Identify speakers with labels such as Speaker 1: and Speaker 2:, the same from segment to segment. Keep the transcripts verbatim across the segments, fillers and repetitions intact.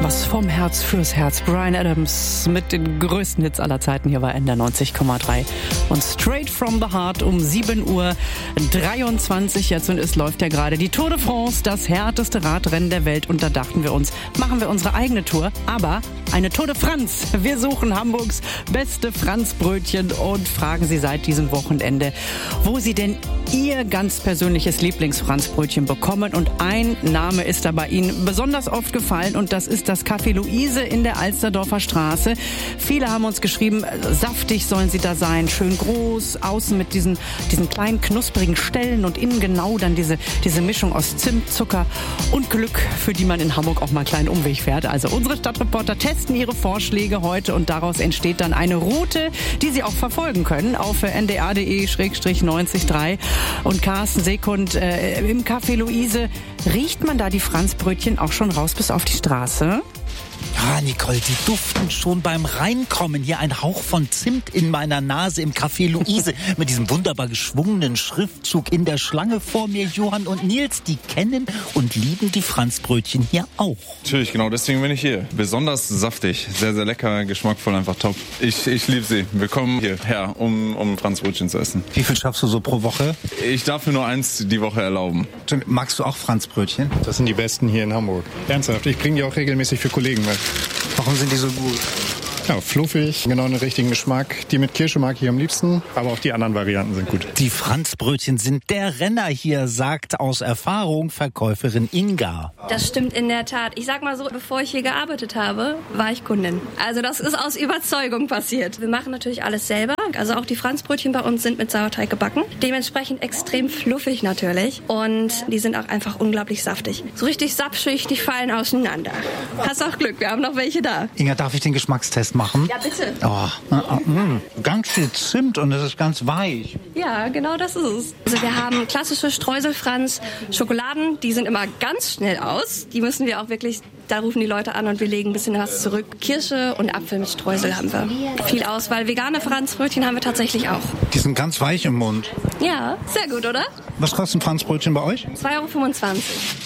Speaker 1: Was vom Herz fürs Herz. Bryan Adams mit den größten Hits aller Zeiten hier bei N D R neunzig Komma drei. Und Straight from the Heart um sieben Uhr dreiundzwanzig jetzt. Und es läuft ja gerade die Tour de France, das härteste Radrennen der Welt. Und da dachten wir uns, machen wir unsere eigene Tour, aber eine Tour de France. Wir suchen Hamburgs beste Franzbrötchen und fragen Sie seit diesem Wochenende, wo Sie denn Ihr ganz persönliches Lieblingsfranzbrötchen bekommen. Und ein Name ist da bei Ihnen besonders oft gefallen und das ist das Café Luise in der Alsterdorfer Straße. Viele haben uns geschrieben, saftig sollen sie da sein, schön groß, außen mit diesen, diesen kleinen knusprigen Stellen und innen genau dann diese, diese Mischung aus Zimt, Zucker und Glück, für die man in Hamburg auch mal einen kleinen Umweg fährt. Also unsere Stadtreporter testen ihre Vorschläge heute und daraus entsteht dann eine Route, die Sie auch verfolgen können auf n d r punkt d e slash neunzig Komma drei. Und Carsten Sekund, äh, im Café Luise, riecht man da die Franzbrötchen auch schon raus bis auf die Straße?
Speaker 2: Ah, Nicole, die duften schon beim Reinkommen. Hier ein Hauch von Zimt in meiner Nase im Café Luise mit diesem wunderbar geschwungenen Schriftzug in der Schlange vor mir. Johann und Nils, die kennen und lieben die Franzbrötchen hier auch.
Speaker 3: Natürlich, genau, deswegen bin ich hier. Besonders saftig, sehr, sehr lecker, geschmackvoll, einfach top. Ich, ich liebe sie. Wir kommen hierher, um, um Franzbrötchen zu essen.
Speaker 2: Wie viel schaffst du so pro Woche?
Speaker 3: Ich darf mir nur eins die Woche erlauben.
Speaker 2: Magst du auch Franzbrötchen?
Speaker 4: Das sind die besten hier in Hamburg. Ernsthaft, ich bringe die auch regelmäßig für Kollegen mit.
Speaker 2: Warum sind die so gut?
Speaker 4: Ja, fluffig, genau den richtigen Geschmack. Die mit Kirsche mag ich am liebsten, aber auch die anderen Varianten sind gut.
Speaker 2: Die Franzbrötchen sind der Renner hier, sagt aus Erfahrung Verkäuferin Inga.
Speaker 5: Das stimmt in der Tat. Ich sag mal so, bevor ich hier gearbeitet habe, war ich Kundin. Also das ist aus Überzeugung passiert. Wir machen natürlich alles selber. Also auch die Franzbrötchen bei uns sind mit Sauerteig gebacken. Dementsprechend extrem fluffig natürlich. Und die sind auch einfach unglaublich saftig. So richtig sapschig, die fallen auseinander. Hast auch Glück, wir haben noch welche da.
Speaker 2: Inga, darf ich den Geschmackstest machen?
Speaker 5: Ja, bitte.
Speaker 2: Oh, äh, mh, ganz viel Zimt und es ist ganz weich.
Speaker 5: Ja, genau das ist es. Also wir haben klassische Streuselfranz, Schokoladen, die sind immer ganz schnell aus. Die müssen wir auch wirklich, da rufen die Leute an und wir legen ein bisschen was zurück. Kirsche und Apfel mit Streusel haben wir. Viel Auswahl. Vegane Franzbrötchen haben wir tatsächlich auch.
Speaker 2: Die sind ganz weich im Mund.
Speaker 5: Ja, sehr gut, oder?
Speaker 2: Was kostet ein Franzbrötchen bei euch?
Speaker 5: zwei Euro fünfundzwanzig.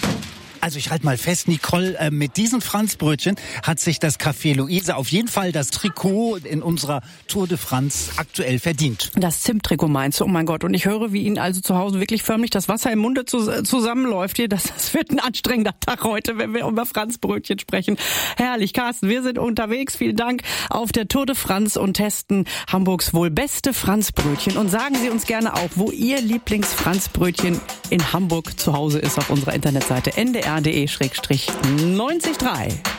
Speaker 2: Also ich halte mal fest, Nicole, äh, mit diesen Franzbrötchen hat sich das Café Luise auf jeden Fall das Trikot in unserer Tour de France aktuell verdient.
Speaker 1: Das Zimttrikot meinst du? Oh mein Gott. Und ich höre, wie Ihnen also zu Hause wirklich förmlich das Wasser im Munde zu, zusammenläuft hier. Das, das wird ein anstrengender Tag heute, wenn wir über Franzbrötchen sprechen. Herrlich, Carsten, wir sind unterwegs. Vielen Dank auf der Tour de France und testen Hamburgs wohl beste Franzbrötchen. Und sagen Sie uns gerne auch, wo Ihr Lieblingsfranzbrötchen in Hamburg zu Hause ist auf unserer Internetseite n d r punkt d e slash neunzig Komma drei.